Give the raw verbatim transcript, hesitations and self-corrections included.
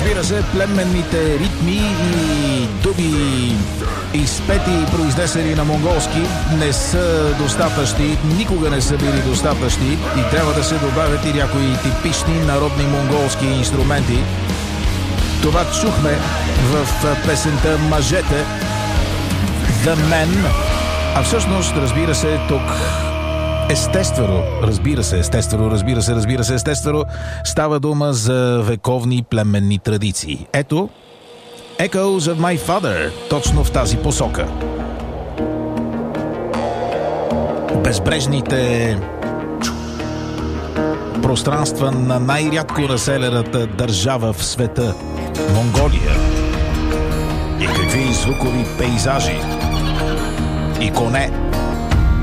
Разбира се, племенните ритми и дуби, изпети и произнесени на монголски, не са достатъчни, никога не са били достатъчни и трябва да се добавят и някои типични народни монголски инструменти. Това чухме в песента "Мъжете", The Men, а всъщност, разбира се, тук естествено, разбира се, естествено, разбира се, разбира се, естествено, става дума за вековни племенни традиции. Ето, Echoes of My Father, точно в тази посока. Безбрежните пространства на най-рядко населената държава в света – Монголия. И какви звукови пейзажи и коне.